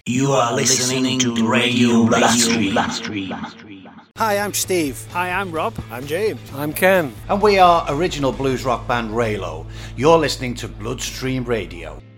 You are listening to Radio Bloodstream. Hi, I'm Steve. Hi, I'm Rob. I'm James. I'm Ken. And we are original blues rock band Raylo. You're listening to Bloodstream Radio.